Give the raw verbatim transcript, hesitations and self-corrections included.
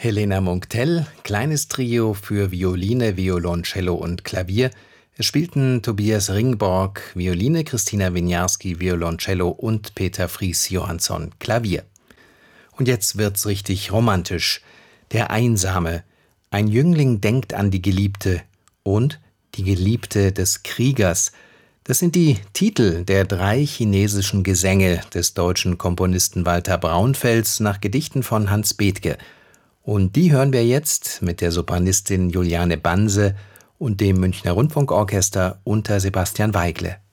Helena Munck-Tell, kleines Trio für Violine, Violoncello und Klavier. Es spielten Tobias Ringborg, Violine, Christina Winiarski, Violoncello und Peter Fries-Johansson, Klavier. Und jetzt wird's richtig romantisch. Der Einsame. Ein Jüngling denkt an die Geliebte und die Geliebte des Kriegers. Das sind die Titel der drei chinesischen Gesänge des deutschen Komponisten Walter Braunfels nach Gedichten von Hans Bethge. Und die hören wir jetzt mit der Sopranistin Juliane Banse und dem Münchner Rundfunkorchester unter Sebastian Weigle.